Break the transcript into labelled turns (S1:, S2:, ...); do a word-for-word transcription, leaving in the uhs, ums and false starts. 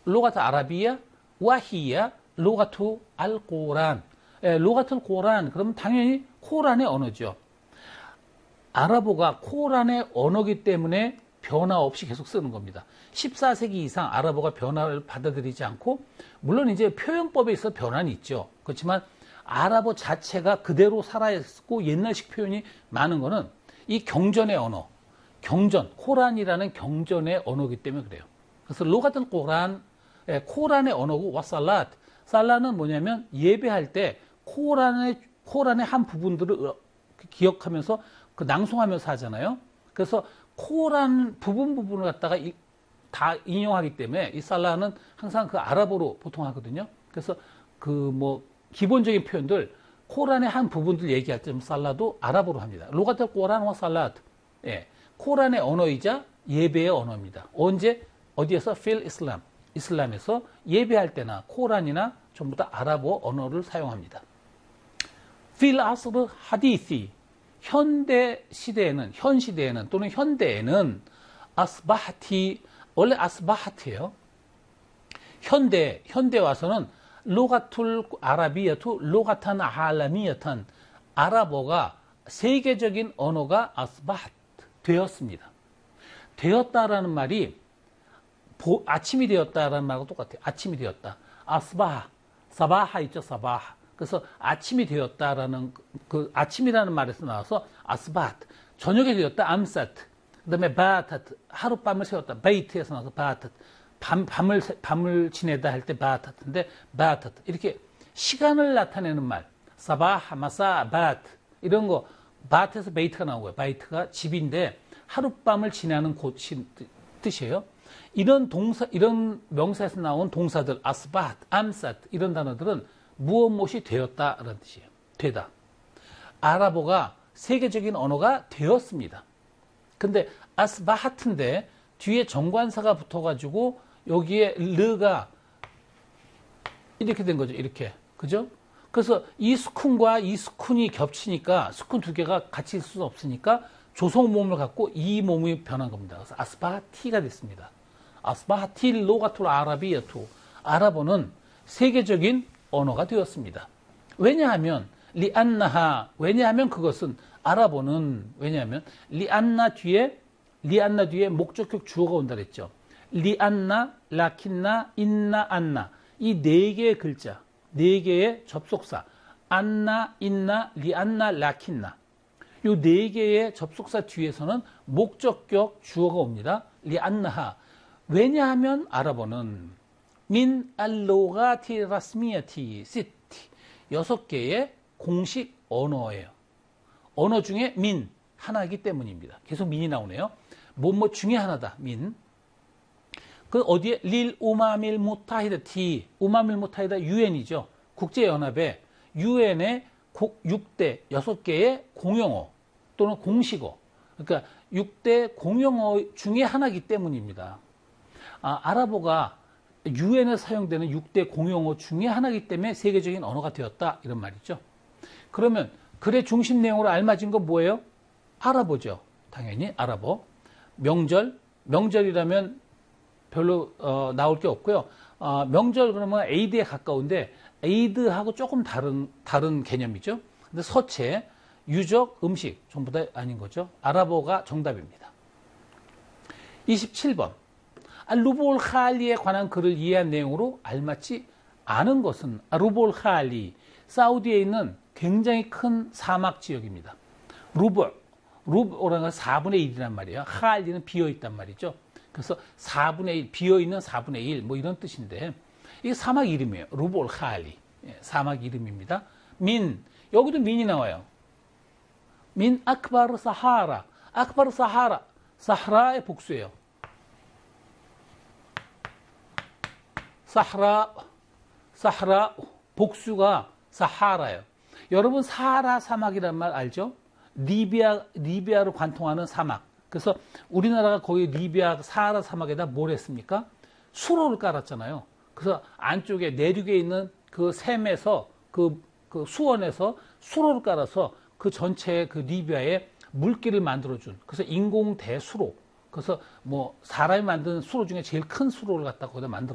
S1: 로가트 아라비야 와히야 로가투 알 꼬란. 예, 로가트 꼬란 그러면 당연히 코란의 언어죠. 아랍어가 코란의 언어이기 때문에 변화 없이 계속 쓰는 겁니다. 십사 세기 이상 아랍어가 변화를 받아들이지 않고, 물론 이제 표현법에 있어 변화는 있죠. 그렇지만 아랍어 자체가 그대로 살아있고 옛날식 표현이 많은 거는 이 경전의 언어, 경전, 코란이라는 경전의 언어이기 때문에 그래요. 그래서 로가tul 코란, 코란의 언어고, 와살랏, 살라는 뭐냐면 예배할 때 코란의 코란의 한 부분들을 기억하면서 그 낭송하면서 하잖아요. 그래서 코란 부분 부분을 갖다가 이, 다 인용하기 때문에 이 살라는 항상 그 아랍어로 보통 하거든요. 그래서 그 뭐 기본적인 표현들 코란의 한 부분들 얘기할 때 살라도 아랍어로 합니다. 로가tul 코란과 살랏, 예, 코란의 언어이자 예배의 언어입니다. 언제 어디에서 필 이슬람, 이슬람에서 예배할 때나 코란이나 전부 다 아랍어 언어를 사용합니다. 필 아스르 하디시, 현대 시대에는, 현 시대에는 또는 현대에는 아스바하티, 원래 아스바하트예요. 현대, 현대 와서는 로가툴 아라비아투 로가탄 알라미아탄, 아랍어가 세계적인 언어가 아스바하트 되었습니다. 되었다라는 말이 보, 아침이 되었다라는 말과 똑같아요. 아침이 되었다. 아스바하, 사바하 있죠, 사바하. 그래서 아침이 되었다라는 그 아침이라는 말에서 나와서 아스바트, 저녁이 되었다, 암사트. 그다음에 바타트, 하룻밤을 세웠다, 베이트에서 나와서 바타트. 밤 밤을 밤을 지내다 할 때 바타트인데 바타트. 이렇게 시간을 나타내는 말. 사바하, 마사, 바트. 이런 거 바트에서 베이트가 나온 거예요. 바이트가 집인데 하룻밤을 지내는 곳이 뜻이에요. 이런 동사, 이런 명사에서 나온 동사들, 아스바트, 암사트, 이런 단어들은 무엇 무엇이 되었다라는 뜻이에요. 되다. 아랍어가 세계적인 언어가 되었습니다. 근데 아스바하트인데 뒤에 정관사가 붙어가지고 여기에 르가 이렇게 된 거죠. 이렇게. 그죠? 그래서 이 스쿤과 이 스쿤이 겹치니까 스쿤 두 개가 같이 있을 수 없으니까 조성 모음을 갖고 이 모음이 변한 겁니다. 그래서 아스바하티가 됐습니다. 아스바하틸 로가툴 아라비아투, 아랍어는 세계적인 언어가 되었습니다. 왜냐하면 리안나하, 왜냐하면 그것은 아랍어는, 왜냐하면 리안나 뒤에 리안나 뒤에 목적격 주어가 온다 그랬죠. 리안나, 라킨나, 인나, 안나, 이 네 개의 글자, 네 개의 접속사, 안나, 인나, 리안나, 라킨나, 이 네 개의 접속사 뒤에서는 목적격 주어가 옵니다. 리안나하. 왜냐하면 아랍어는 민 알로가티 라스미아티 시티, 여섯 개의 공식 언어예요. 언어 중에 민, 하나이기 때문입니다. 계속 민이 나오네요. 뭐뭐 중에 하나다, 민. 그 어디에 릴 우마밀 무타히다티, 우마밀 무타히다 유엔이죠. 국제연합의 유엔의 육 대, 여섯 개의 공용어 또는 공식어. 그러니까 육 대 공용어 중에 하나이기 때문입니다. 아, 아랍어가 유엔에 사용되는 육 대 공용어 중에 하나이기 때문에 세계적인 언어가 되었다, 이런 말이죠. 그러면 글의 중심 내용으로 알맞은 건 뭐예요? 아랍어죠. 당연히 아랍어. 명절, 명절이라면 별로 어, 나올 게 없고요. 어, 명절 그러면 에이드에 가까운데 에이드하고 조금 다른 다른 개념이죠. 근데 서체, 유적, 음식 전부 다 아닌 거죠. 아랍어가 정답입니다. 이십칠 번. 루볼 칼리에 관한 글을 이해한 내용으로 알맞지 않은 것은, 루볼 칼리, 사우디에 있는 굉장히 큰 사막 지역입니다. 루볼, 루볼은 사분의 일이란 말이에요. 칼리는 비어있단 말이죠. 그래서 사분의 일, 비어있는 사분의 일, 뭐 이런 뜻인데, 이게 사막 이름이에요. 루볼 칼리. 예, 사막 이름입니다. 민, 여기도 민이 나와요. 민 아크바르 사하라. 아크바르 사하라. 사하라의 복수예요. 사하라, 사하라, 복수가 사하라예요. 여러분, 사하라 사막이란 말 알죠? 리비아, 리비아로 관통하는 사막. 그래서 우리나라가 거기 리비아 사하라 사막에다 뭘 했습니까? 수로를 깔았잖아요. 그래서 안쪽에 내륙에 있는 그 샘에서 그, 그 수원에서 수로를 깔아서 그 전체의 그 리비아에 물길을 만들어준, 그래서 인공 대수로, 그래서 뭐 사람이 만든 수로 중에 제일 큰 수로를 갖다 거기다 만들어